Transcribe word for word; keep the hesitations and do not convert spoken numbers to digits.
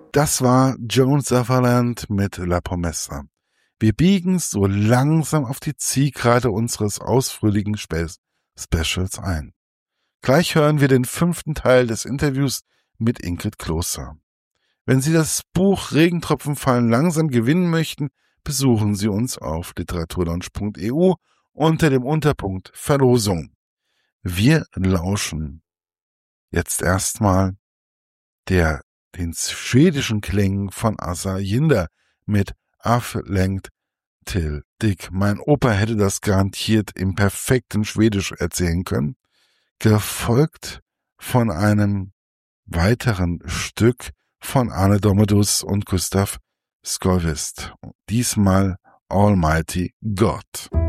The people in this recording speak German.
Das war Joan Sutherland mit La Promessa. Wir biegen so langsam auf die Zielgerade unseres ausführlichen Spe- Specials ein. Gleich hören wir den fünften Teil des Interviews mit Ingrid Kloster. Wenn Sie das Buch Regentropfen fallen langsam gewinnen möchten, besuchen Sie uns auf literaturlaunch punkt e u unter dem Unterpunkt Verlosung. Wir lauschen jetzt erstmal der den schwedischen Klängen von Assa Jinder mit Aflengt till Dick. Mein Opa hätte das garantiert im perfekten Schwedisch erzählen können, gefolgt von einem weiteren Stück von Arne Domedus und Gustav Skolvist. Diesmal Almighty God.